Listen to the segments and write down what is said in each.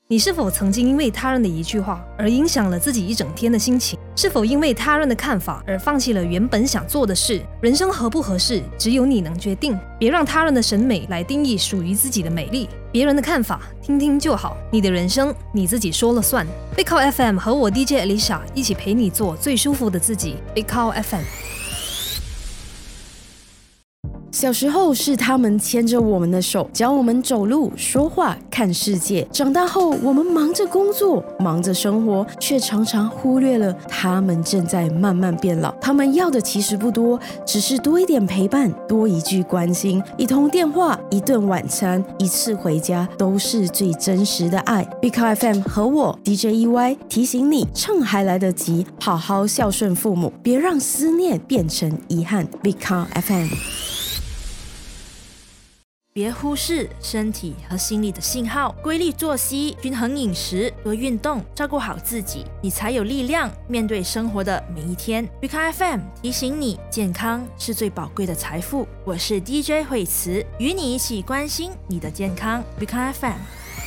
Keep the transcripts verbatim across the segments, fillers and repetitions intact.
你是否曾经因为他人的一句话而影响了自己一整天的心情？是否因为他人的看法而放弃了原本想做的事？人生合不合适，只有你能决定。别让他人的审美来定义属于自己的美丽。别人的看法听听就好，你的人生你自己说了算。Big Cow F M 和我 D J Alicia 一起陪你做最舒服的自己。Big Cow F M。 小时候是他们牵着我们的手，教我们走路、说话、看世界。长大后，我们忙着工作，忙着生活，却常常忽略了他们正在慢慢变老。他们要的其实不多，只是多一点陪伴，多一句关心，一通电话，一顿晚餐，一次回家，都是最真实的爱。Big Cow F M 和我 D J E Y 提醒你，趁还来得及，好好孝顺父母，别让思念变成遗憾。Big Cow F M。 别忽视身体和心理的信号，规律作息、均衡饮食、多运动，照顾好自己，你才有力量面对生活的每一天。Big Cow F M 提醒你，健康是最宝贵的财富。我是 D J 惠慈，与你一起关心你的健康。Big Cow F M。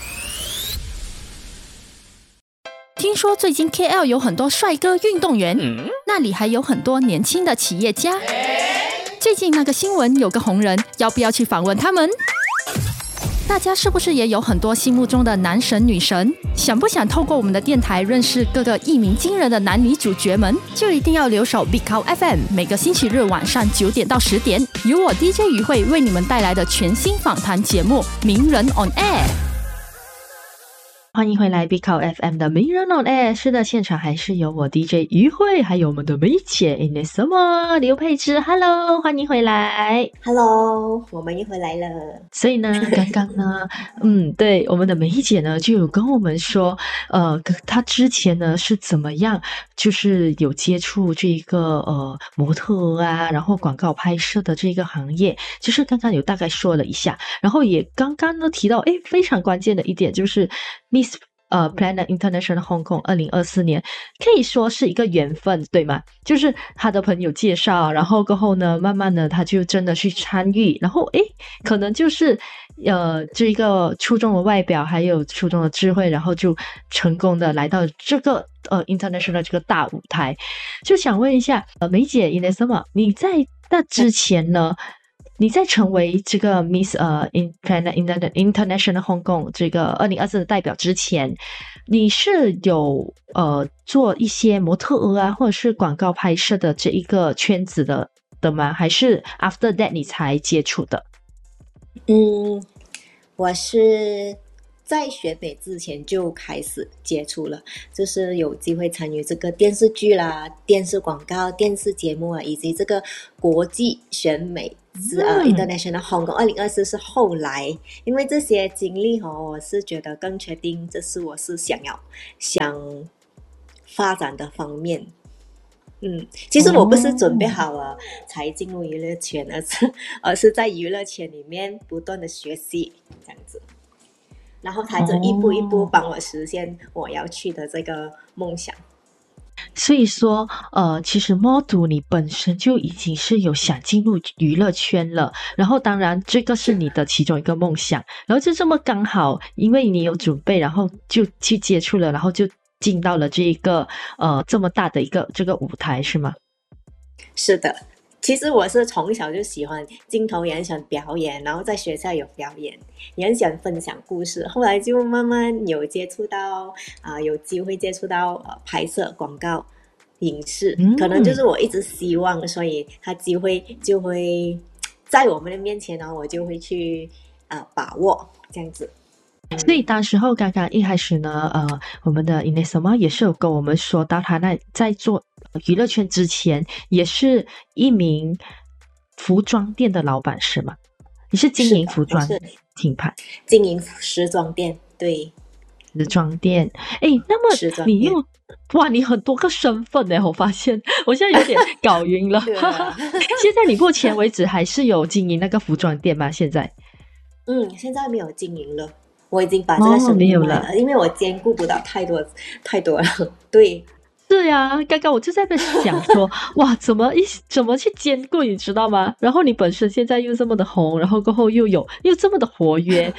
听说最近 K L 有很多帅哥运动员，嗯、那里还有很多年轻的企业家。最近那个新闻有个红人，要不要去访问他们？大家是不是也有很多心目中的男神女神？想不想透过我们的电台认识各个一鸣惊人的男女主角们？就一定要留守 Big Cow F M， 每个星期日晚上九点到十点，由我 D J 于慧为你们带来的全新访谈节目《名人 on Air》。 欢迎回来 Big Cow F M 的名人 on air。 是的，现场还是有我 D J 于慧，还有我们的梅姐 Innesoma 刘佩芝。 Hello， 欢迎回来。 Hello， 我们又回来了。 所以呢刚刚呢嗯，对，我们的梅姐呢就有跟我们说呃，她之前呢是怎么样就是有接触这个呃模特啊，然后广告拍摄的这个行业，就是刚刚有大概说了一下，然后也刚刚呢提到诶非常关键的一点，就是Miss 呃 Planet International Hong Kong 二零二四年可以说是一个缘分，对吗？就是他的朋友介绍，然后过后呢慢慢的他就真的去参与，然后诶可能就是呃这个出众的外表还有出众的智慧，然后就成功的来到这个呃 International 这个大舞台。就想问一下呃梅姐 Innesoma， 你在那之前呢，你在成为这个 Miss 呃 Planet International Hong Kong 这个二零二四的代表之前，你是有呃做一些模特儿啊或者是广告拍摄的这一个圈子的的吗？还是 after that 你才接触的？ 嗯，我是在学美之前就开始接触了，就是有机会参与这个电视剧啦、电视广告、电视节目啊，以及这个国际选美是呃、嗯、International Hong Kong 二零二四是后来，因为这些经历哦，我是觉得更确定这是我是想要想发展的方面。嗯，其实我不是准备好了才进入娱乐圈，而是而是在娱乐圈里面不断的学习这样子，然后他就一步一步帮我实现我要去的这个梦想。 所以说呃，其实 model 你本身就已经是有想进入娱乐圈了，然后当然这个是你的其中一个梦想，然后就这么刚好因为你有准备，然后就去接触了，然后就进到了这一个呃这么大的一个这个舞台，是吗？ 是的，其实我是从小就喜欢镜头，也很喜欢表演，然后在学校有表演，也很喜欢分享故事，后来就慢慢有接触到啊、呃，有机会接触到呃拍摄广告影视、嗯、可能就是我一直希望，所以他机会就会在我们的面前呢，我就会去呃把握这样子。 所以当时候刚刚一开始呢呃，我们的 Innesoma 也是有跟我们说到他那在做娱乐圈之前也是一名服装店的老板，是吗？你是经营服装品牌， 经营时装店，对， 时装店。诶，那么你又哇你很多个身份耶，我发现我现在有点搞晕了、啊、现在你目前为止还是有经营那个服装店吗？现在嗯，现在没有经营了，我已经把这个生意卖了、哦、因为我兼顾不到太多太多了。对， 是呀，刚刚我就在那想说哇怎么一怎么去兼顾，你知道吗？然后你本身现在又这么的红，然后过后又有又这么的活跃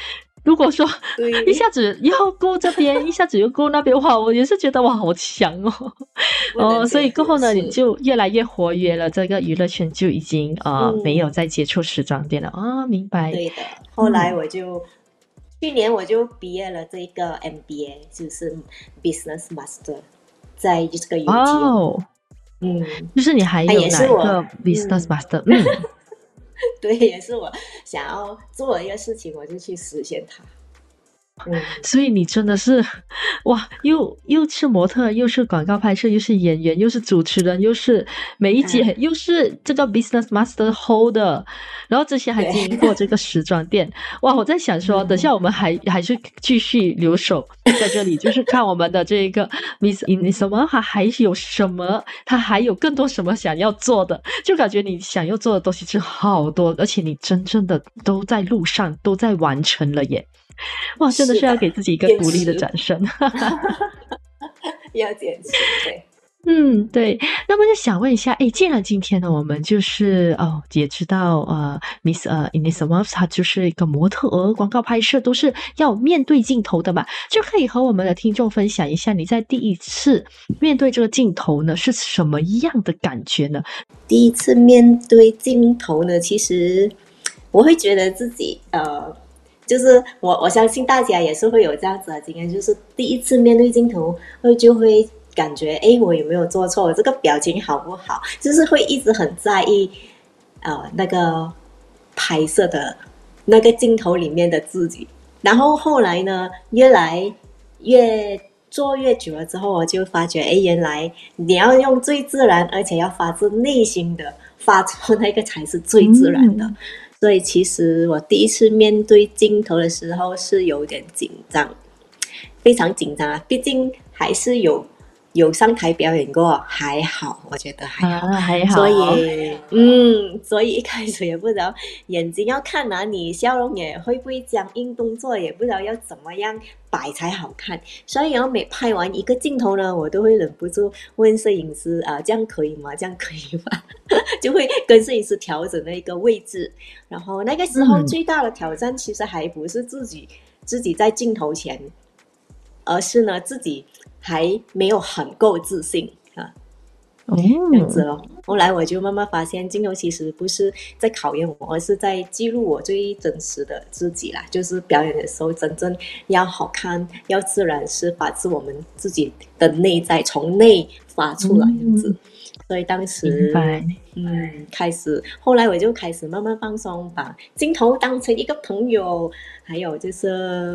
如果说对一下子又够这边，一下子又够那边，哇，我也是觉得哇，好强哦。哦，所以过后呢，你就越来越活跃了，这个娱乐圈就已经呃、嗯、没有再接触时装店了啊、哦，明白。 对的，后来我就、嗯、去年我就毕业了这个 M B A， 就是 Business Master， 在这个 U T。 哦， 嗯， 就是你还有哪一个 Business Master？ 嗯。嗯对，也是我想要做的一个事情，我就去实现它。 嗯，所以你真的是哇，又又是模特，又是广告拍摄，又是演员，又是主持人，又是梅姐、嗯、又是这个 business master holder， 然后之前还经营过这个时装店。哇，我在想说等下我们还还是继续留守在这里，就是看我们的这个 Miss Inesoma 还还有什么，他还有更多什么想要做的，就感觉你想要做的东西是好多，而且你真正的都在路上，都在完成了耶。哇，真的是要给自己一个鼓励的掌声。 要坚持，对。 嗯，对。那么就想问一下，哎，既然今天呢，我们就是哦，也知道呃 ，Miss 呃 Inesoma 她就是一个模特儿，广告拍摄都是要面对镜头的嘛，就可以和我们的听众分享一下，你在第一次面对这个镜头呢，是什么样的感觉呢？ 第一次面对镜头呢，其实我会觉得自己呃。就是我我相信大家也是会有这样子的经验，就是第一次面对镜头会就会感觉诶我有没有做错，我这个表情好不好，就是会一直很在意呃那个拍摄的那个镜头里面的自己。然后后来呢越来越做越久了之后，我就发觉诶原来你要用最自然而且要发自内心的发出那个才是最自然的、嗯，所以其实我第一次面对镜头的时候是有点紧张，非常紧张啊！毕竟还是有有上台表演过，还好，我觉得还好， 啊、还好。 所以，嗯，所以一开始也不知道眼睛要看哪里，笑容也会不会僵硬，动作也不知道要怎么样摆才好看。所以，然后每拍完一个镜头呢，我都会忍不住问摄影师啊，这样可以吗？这样可以吗？就会跟摄影师调整那个位置。然后那个时候最大的挑战其实还不是自己、嗯、自己在镜头前，而是呢自己还没有很够自信啊，哦，这样子咯。后来我就慢慢发现，镜头其实不是在考验我，而是在记录我最真实的自己啦。就是表演的时候，真正要好看、要自然，是发自我们自己的内在，从内发出来这样子。嗯，所以当时，嗯，开始，后来我就开始慢慢放松，把镜头当成一个朋友，还有就是，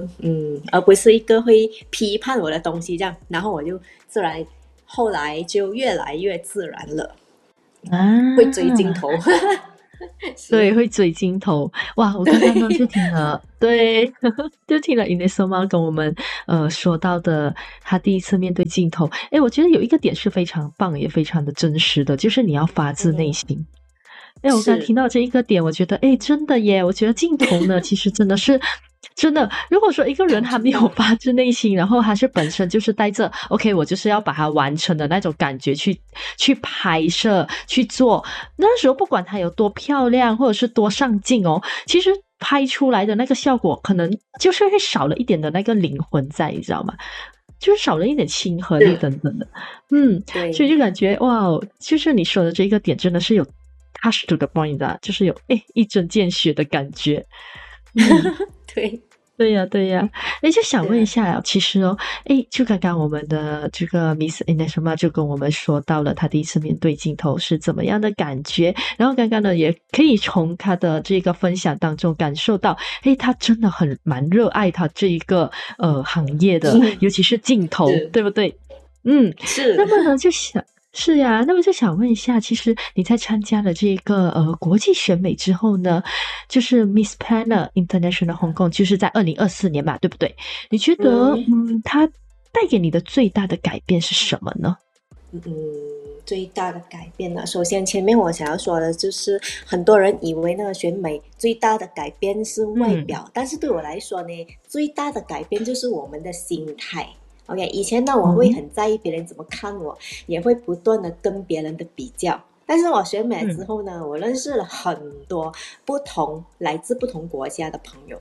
嗯，而不是一个会批判我的东西这样。然后我就自然，后来就越来越自然了，啊，会追镜头。 对，会追镜头。哇，我刚刚呢就听了，对，就听了 Inesoma 跟我们呃说到的他第一次面对镜头。诶，我觉得有一个点是非常棒也非常的真实的，就是你要发自内心。诶，我刚听到这一个点，我觉得诶真的耶，我觉得镜头呢其实真的是真的，如果说一个人他没有发自内心，然后他是本身就是带着 OK 我就是要把它完成的那种感觉去去拍摄去做，那时候不管他有多漂亮或者是多上镜哦，其实拍出来的那个效果可能就是会少了一点的那个灵魂在，你知道吗？就是少了一点亲和力等等的。嗯，所以就感觉哇，就是你说的这个点真的是有 touch to the point 的，就是有诶一针见血的感觉。嗯对对呀对呀。诶，就想问一下，其实哦，诶，就刚刚我们的这个 Miss Inesoma 就跟我们说到了她第一次面对镜头是怎么样的感觉，然后刚刚呢也可以从她的这个分享当中感受到，诶，她真的很蛮热爱她这一个呃行业的，嗯，尤其是镜头，对不对？嗯， 是。 那么呢就想是呀，那么就想问一下，其实你在参加了这个呃国际选美之后呢，就是 Miss Planner International Hong Kong， 就是在二零二四年嘛，对不对？你觉得嗯, 嗯它带给你的最大的改变是什么呢？ 嗯，最大的改变呢，首先前面我想要说的就是很多人以为那个选美最大的改变是外表，嗯，但是对我来说呢，最大的改变就是我们的心态。OK， 以前呢我会很在意别人怎么看我，嗯，也会不断的跟别人的比较。但是我选美之后呢，嗯，我认识了很多不同来自不同国家的朋友，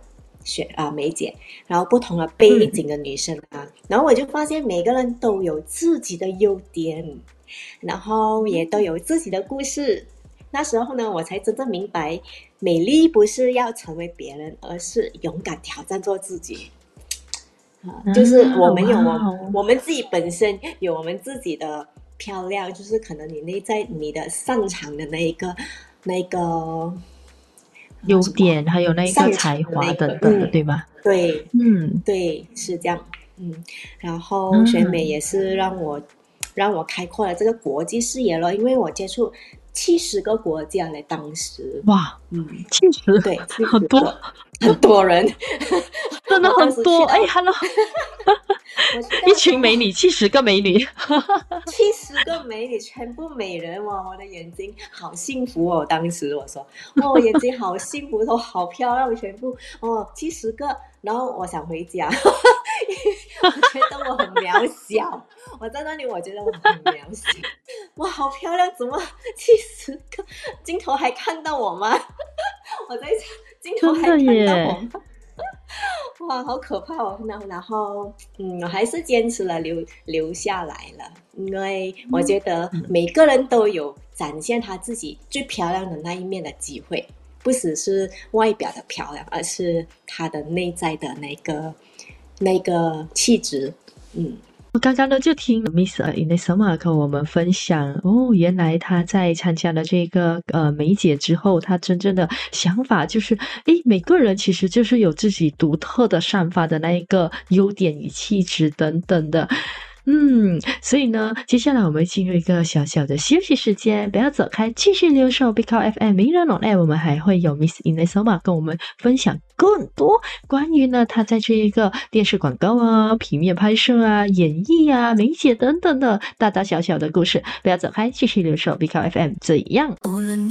学啊梅姐，然后不同的背景的女生啊，嗯、然后我就发现每个人都有自己的优点，然后也都有自己的故事。那时候呢，我才真正明白，美丽不是要成为别人，而是勇敢挑战做自己。啊，就是我们有我、啊、我们自己本身有我们自己的漂亮，就是可能你内在你的擅长的那一个那个优点，还有那一个才华等等的， 嗯、 对吧？ 对， 嗯， 对，是这样。嗯，然后选美也是让我、嗯、让我开阔了这个国际视野了，因为我接触七十个国家嘞，当时哇， 嗯， 七十， 对， 很多很多人， 真的很多。哎 ，Hello， 一群美女，七十个美女， 七十个美女，全部美人哇！我的眼睛好幸福哦，当时我说，哦，我眼睛好幸福，都好漂亮，全部哦，七十个。然后我想回家，我觉得我很渺小。我在那里，我觉得我很渺小。哇，好漂亮，怎么七十个？镜头还看到我吗？我在镜头还看到我吗？哇，好可怕哦！然后，嗯，我还是坚持了留留下来了，因为我觉得每个人都有展现他自己最漂亮的那一面的机会。不只是外表的漂亮，而是他的内在的那个那个气质。嗯， 我刚刚呢就听 Miss Inesoma 跟我们分享哦，原来她在参加了这个呃梅姐之后，她真正的想法就是，诶，每个人其实就是有自己独特的散发的那一个优点与气质等等的。嗯，所以呢，接下来我们进入一个小小的休息时间，不要走开，继续留守 Big Cow F M 名人 on air， 我们还会有 Miss Inesoma 跟我们分享更多关于呢她在这一个电视广告啊、平面拍摄啊、演艺啊、梅姐等等的大大小小的故事，不要走开，继续留守 Big Cow F M， 怎样？